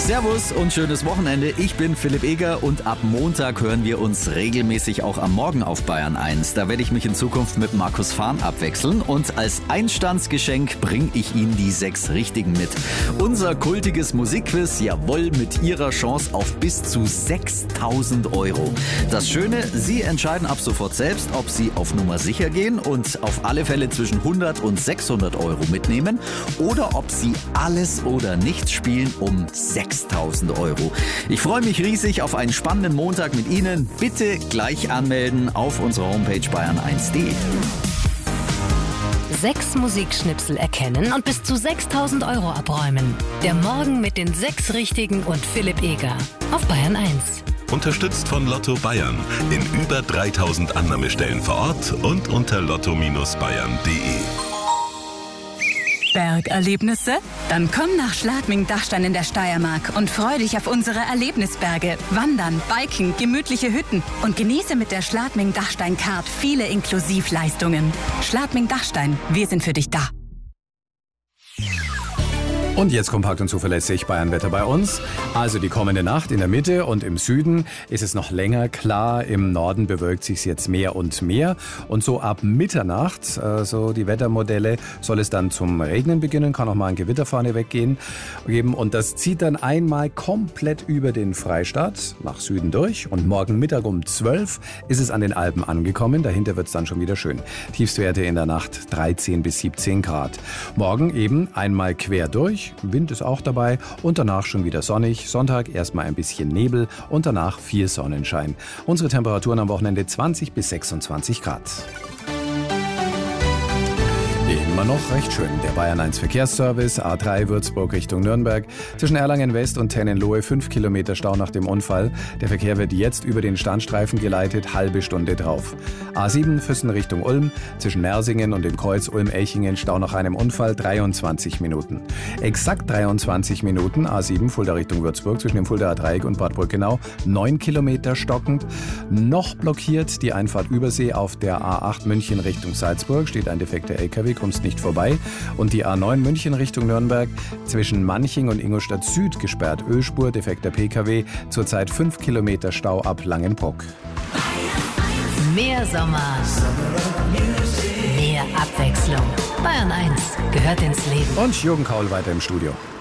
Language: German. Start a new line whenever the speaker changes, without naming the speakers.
Servus und schönes Wochenende. Ich bin Philipp Eger und ab Montag hören wir uns regelmäßig auch am Morgen auf Bayern 1. Da werde ich mich in Zukunft mit Markus Fahn abwechseln und als Einstandsgeschenk bringe ich Ihnen die 6 Richtigen mit. Unser kultiges Musikquiz, jawohl, mit Ihrer Chance auf bis zu 6.000 €. Das Schöne, Sie entscheiden ab sofort selbst, ob Sie auf Nummer sicher gehen und auf alle Fälle zwischen 100 und 600 € mitnehmen oder ob Sie alles oder nichts spielen um 6.000 €. Ich freue mich riesig auf einen spannenden Montag mit Ihnen. Bitte gleich anmelden auf unserer Homepage bayern1.de.
6 Musikschnipsel erkennen und bis zu 6.000 € abräumen. Der Morgen mit den 6 Richtigen und Philipp Eger auf Bayern 1.
Unterstützt von Lotto Bayern. In über 3.000 Annahmestellen vor Ort und unter lotto-bayern.de.
Bergerlebnisse? Dann komm nach Schladming-Dachstein in der Steiermark und freu dich auf unsere Erlebnisberge. Wandern, Biken, gemütliche Hütten und genieße mit der Schladming-Dachstein-Card viele Inklusivleistungen. Schladming-Dachstein, wir sind für dich da.
Und jetzt kompakt und zuverlässig Bayernwetter bei uns. Also die kommende Nacht in der Mitte und im Süden ist es noch länger klar. Im Norden bewölkt sich jetzt mehr und mehr. Und so ab Mitternacht, so die Wettermodelle, soll es dann zum Regnen beginnen. Kann auch mal ein Gewitter vorne weggeben. Und das zieht dann einmal komplett über den Freistaat nach Süden durch. Und morgen Mittag um 12 ist es an den Alpen angekommen. Dahinter wird es dann schon wieder schön. Tiefstwerte in der Nacht 13 bis 17 Grad. Morgen eben einmal quer durch. Wind ist auch dabei und danach schon wieder sonnig. Sonntag erstmal ein bisschen Nebel und danach viel Sonnenschein. Unsere Temperaturen am Wochenende 20 bis 26 Grad. Immer noch recht schön. Der Bayern 1 Verkehrsservice, A3 Würzburg Richtung Nürnberg. Zwischen Erlangen West und Tennenlohe 5 Kilometer Stau nach dem Unfall. Der Verkehr wird jetzt über den Standstreifen geleitet, halbe Stunde drauf. A7 Füssen Richtung Ulm. Zwischen Mersingen und dem Kreuz Ulm-Elchingen Stau nach einem Unfall 23 Minuten. Exakt 23 Minuten A7 Fulda Richtung Würzburg zwischen dem Fuldaer Dreieck und Bad Brückenau. 9 Kilometer stockend. Noch blockiert die Einfahrt Übersee auf der A8 München Richtung Salzburg. Steht ein defekter LKW, kommst nicht vorbei. Und die A9 München Richtung Nürnberg zwischen Manching und Ingolstadt Süd gesperrt. Ölspur, defekter PKW. Zurzeit 5 Kilometer Stau ab Langenbruck.
Mehr Sommer, mehr Abwechslung. Bayern 1 gehört ins Leben.
Und Jürgen Kaul weiter im Studio.